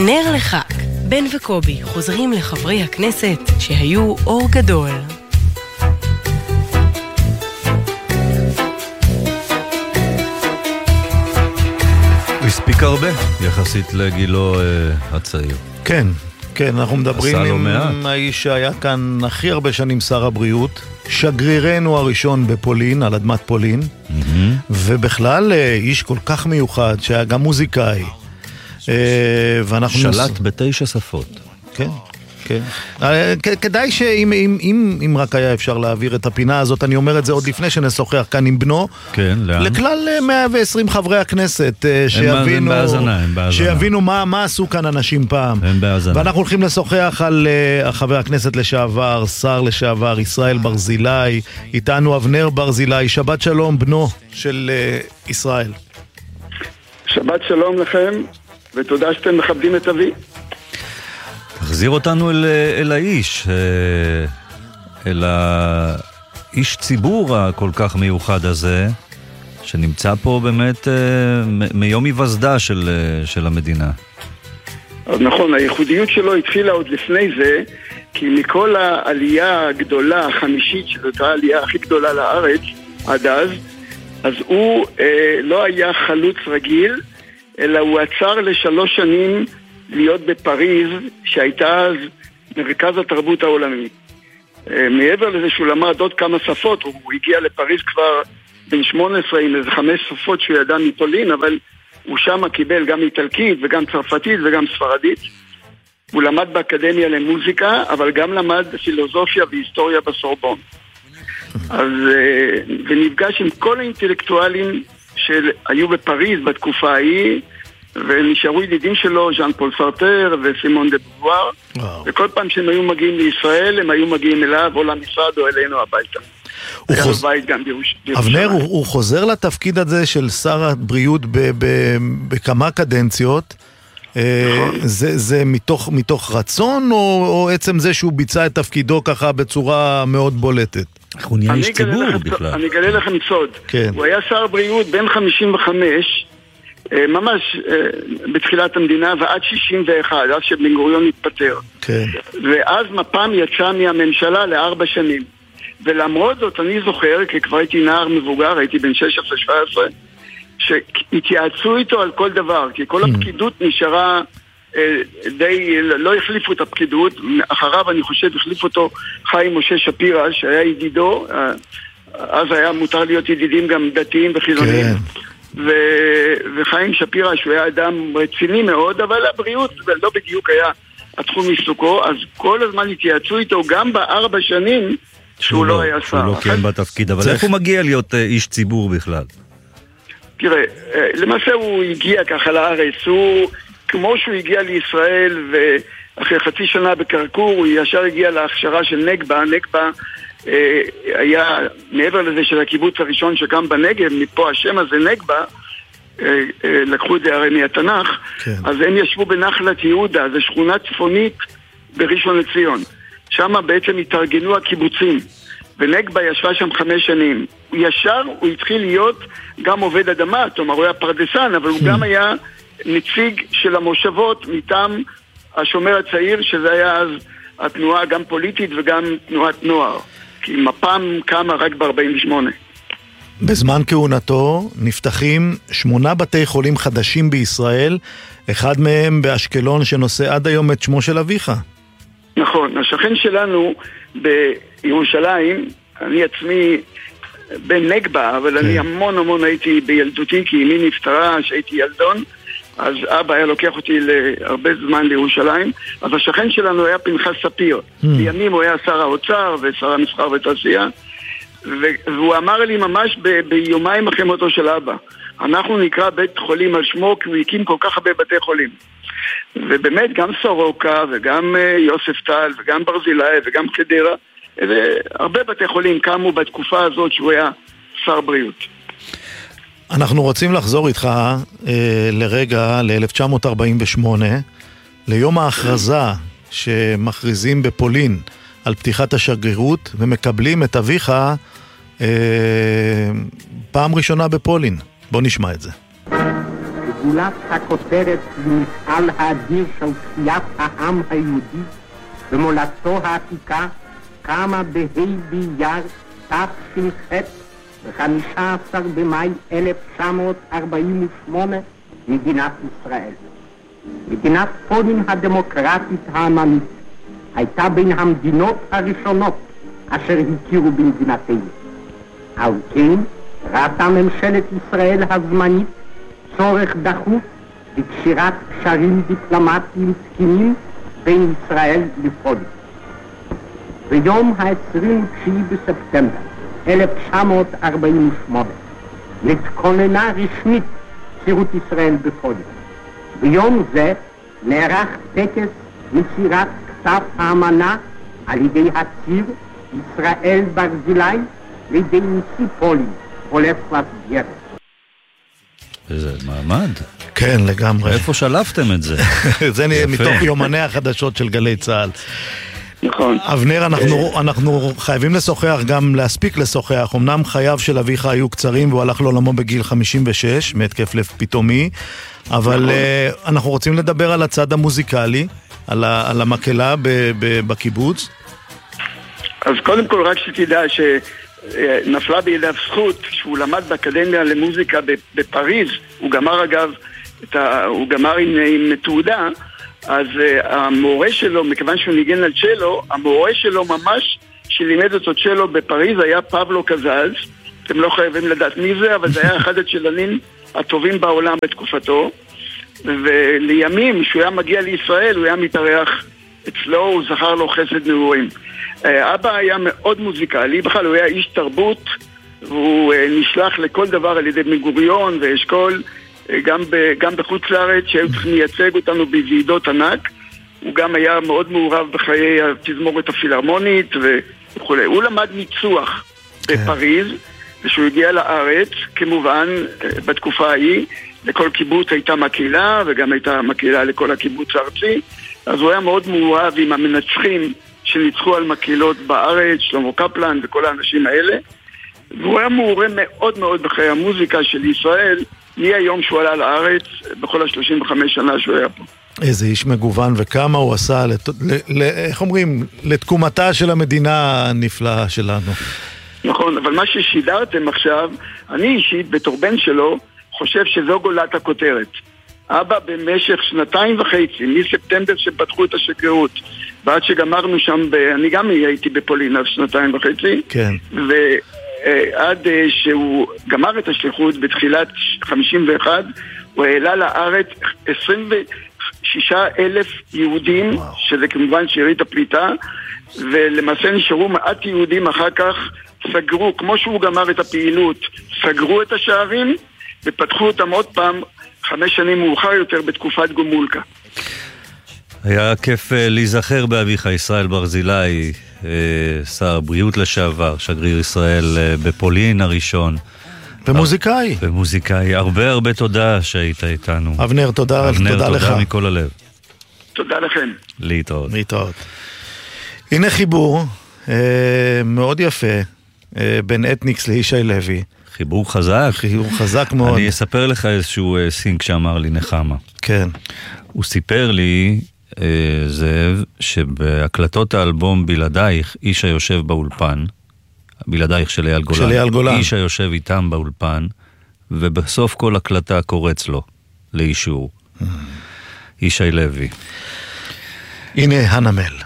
נר לחג, בן וקובי חוזרים לחברי הכנסת שהיו אור גדול. הוא הספיק הרבה יחסית לגילו הצעיר. כן, כן, אנחנו מדברים עם האיש שהיה כאן הכי הרבה שנים שר הבריאות, שגרירנו הראשון בפולין, על אדמת פולין, ובכלל איש כל כך מיוחד שהיה גם מוזיקאי. שלט ב9 שפות. כן, כן. כדאי שאם רק היה אפשר להעביר את הפינה הזאת, אני אומר את זה עוד לפני שנשוחח כאן עם בנו, כן, לאן? לכלל 120 חברי הכנסת, שיבינו מה עשו כאן אנשים פעם. ואנחנו הולכים לשוחח על חבר הכנסת לשעבר, שר לשעבר, ישראל ברזילי, איתנו אבנר ברזילי. שבת שלום, בנו של ישראל. שבת שלום לכם, ותודה שאתם מכבדים את אבי. תחזיר אותנו אל האיש, אל האיש ציבור הכל כך מיוחד הזה, שנמצא פה באמת מיום היווסדה של המדינה. אז נכון, הייחודיות שלו התחילה עוד לפני זה, כי מכל העלייה הגדולה, החמישית, שזו הייתה העלייה הכי גדולה לארץ עד אז הוא לא היה חלוץ רגיל, אלא הוא עצר ל3 שנים להיות בפריז, שהייתה אז מרכז התרבות העולמי. מעבר לזה שהוא למד עוד כמה שפות, הוא הגיע לפריז כבר בן 18 עם איזה 5 שפות שהוא ידע מפולין, אבל הוא שם קיבל גם איטלקית וגם צרפתית וגם ספרדית. הוא למד באקדמיה למוזיקה, אבל גם למד פילוסופיה והיסטוריה בסורבון. אז, ונפגש עם כל האינטלקטואלים שהיו בפריז בתקופה ההיא, ונשארו ידידים שלו, ז'אן פול סרטר וסימון דה בובואר, וכל פעם שהם היו מגיעים לישראל, הם היו מגיעים אליו או למשרד או אלינו הביתה. אבנר, הוא חוזר לתפקיד הזה של שר הבריאות בכמה קדנציות. זה מתוך רצון, או עצם זה שהוא ביצע את תפקידו ככה בצורה מאוד בולטת? הוא נהיה איש ציבור בכלל. אני אגלה לכם סוד. הוא היה שר בריאות בין 55, ממש בתחילת המדינה, ועד 61, אז שבן גוריון התפטר. ואז מפ"ם יצא מהממשלה ל4 שנים. ולמרות זאת אני זוכר, כי כבר הייתי נער מבוגר, הייתי בן 16-17, שהתייעצו איתו על כל דבר, כי כל הפקידות נשארה די, לא החליפו את הפקידות, אחריו אני חושב החליף אותו חיים משה שפירא, שהיה ידידו, אז היה מותר להיות ידידים גם דתיים וחילונים. וחיים שפירא, שהוא היה אדם רציני מאוד, אבל הבריאות לא בדיוק היה התחום עיסוקו, אז כל הזמן התייעצו איתו גם ב4 שנים שהוא לא היה שר. שהוא לא כן בתפקיד, אבל איך הוא מגיע להיות איש ציבור בכלל? תראה, למעשה הוא הגיע ככה לארץ, הוא, כמו שהוא הגיע לישראל, ואחרי חצי שנה בקרקור, הוא ישר הגיע להכשרה של נגבה. נגבה היה, מעבר לזה של הקיבוץ הראשון שקם בנגב, מפה השם הזה נגבה, לקחו את זה הרי מהתנ"ך, אז הם ישבו בנחלת יהודה, זו שכונה צפונית בראשון לציון. שם בעצם התארגנו הקיבוצים, ונגבה ישבה שם 5 שנים. ישר הוא התחיל להיות גם עובד אדמה, כלומר הוא היה פרדסן, אבל הוא גם היה נציג של המושבות מטעם השומר הצעיר, שזה היה אז התנועה גם פוליטית וגם תנועת נוער, כי מפ"ם קמה רק ב-48. בזמן כהונתו נפתחים 8 בתי חולים חדשים בישראל, אחד מהם באשקלון שנושא עד היום את שמו של אביך. נכון, השכן שלנו בירושלים, אני עצמי בן נגבה, אבל אני המון הייתי בילדותי, כי אמי נפטרה שהייתי ילדון, אז אבא היה לוקח אותי להרבה זמן לירושלים, אז השכן שלנו היה פנחס ספיר. בימים הוא היה שר האוצר ושר המסחר ותעשייה, והוא אמר לי ממש ביומיים אחרי מותו של אבא, אנחנו נקרא בית חולים על שמו, כי הוא הקים כל כך הרבה בתי חולים. ובאמת גם סורוקה וגם יוסף טל וגם ברזילי וגם חדרה, הרבה בתי חולים קמו בתקופה הזאת שהוא היה שר בריאות. אנחנו רוצים לחזור איתך לרגע ל-1948, ליום ההכרזה שמכריזים בפולין על פתיחת השגרירות, ומקבלים את אביך פעם ראשונה בפולין. בוא נשמע את זה. גולת הכותרת למפעל האדיר של תחיית העם היהודי במולדתו העתיקה קמה בה' באייר תש"ח ב-15 במאי 1948 מדינת ישראל. מדינת פולין הדמוקרטית העממית הייתה בין המדינות הראשונות אשר הכירו במדינתנו. על כן ראתה ממשלת ישראל הזמנית צורך דחוף בקשירת קשרים דיפלומטיים תקינים בין ישראל לפולין. ביום ה-29 בספטמבר 1948 נתכוננה רשמית שירות ישראל בפולין. ביום זה נערך טקס מסירת כתב האמנה על ידי הציר ישראל ברזילי לידי נשיא פולין, בולסלב ביארק. איזה מעמד. כן, לגמרי. איפה שלפתם את זה? זה מתוך יומני החדשות של גלי צהל. נכון. אבנר, אנחנו חייבים לשוחח, גם להספיק לשוחח. אמנם חייו של אביך היו קצרים והוא הלך לעולמו בגיל 56, מהתקף לב פתאומי, אבל אנחנו רוצים לדבר על הצד המוזיקלי, על המקהלה בקיבוץ. אז קודם כל רק שתדע שנפלה בידיו זכות שהוא למד באקדמיה למוזיקה בפריז. הוא גמר אגב, הוא גמר עם תעודה. אז המורה שלו, מכיוון שהוא ניגן על צ'לו, המורה שלו ממש שלימד אותו צ'לו בפריז היה פבלו קזז. אתם לא חייבים לדעת מי זה, אבל זה היה אחד הצ'לנים הטובים בעולם בתקופתו. ולימים, שהוא היה מגיע לישראל, הוא היה מתארח אצלו, הוא זכר לו חסד נעורים. אבא היה מאוד מוזיקלי, בכלל הוא היה איש תרבות, והוא נשלח לכל דבר על ידי בן גוריון ואשכול, גם בחוץ לארץ, שהיו צריכים לייצג אותנו בוועידות ענק. הוא גם היה מאוד מעורב בחיי התזמורת הפילהרמונית וכו'. הוא למד ניצוח בפריז, ושהוא הגיע לארץ, כמובן, בתקופה ההיא, לכל קיבוץ הייתה מקהילה, וגם הייתה מקהילה לכל הקיבוץ הארצי, אז הוא היה מאוד מעורב עם המנצחים שניצחו על מקהילות בארץ, שלמה קפלן וכל האנשים האלה, והוא היה מעורה מאוד מאוד בחיי המוזיקה של ישראל, מהיום שהוא עלה לארץ, בכל ה-35 שנה שהוא היה פה. איזה איש מגוון, וכמה הוא עשה, איך אומרים, לתקומתה של המדינה הנפלאה שלנו. נכון, אבל מה ששידרתם עכשיו, אני אישית בתור בן שלו, חושב שזו גולת הכותרת. אבא במשך 2.5, מספטמבר שפתחו את השגרירות, ועד שגמרנו שם, אני גם הייתי בפולין אז 2.5, כן. ועד שהוא גמר את השליחות בתחילת 51, הוא העלה לארץ 26,000 יהודים, וואו. שזה כמובן שארית הפליטה, ולמעשה נשארו מעט יהודים אחר כך, סגרו, כמו שהוא גמר את הפעילות, סגרו את השערים, ופתחו אותם עוד פעם 5 שנים מאוחר יותר בתקופת גומולקה. היה כיף להיזכר באביך ישראל ברזילי, שר הבריאות לשעבר, שגריר ישראל בפולין הראשון. ומוזיקאי. ומוזיקאי. הרבה תודה שהיית איתנו. אבנר, תודה לך. תודה מכל הלב. תודה לכם. להתראות. הנה חיבור מאוד יפה בין אתניקס לישי לוי. חיבור חזק. חיבור חזק מאוד. אני אספר לך איזשהו סינק שאמר לי נחמה. כן. הוא סיפר לי, זאב, שבהקלטות האלבום בלעדייך, איש היושב באולפן, בלעדייך של אייל גולן, איש היושב איתם באולפן, ובסוף כל הקלטה קורץ לו לאישור. ישי לוי. הנה הנמל.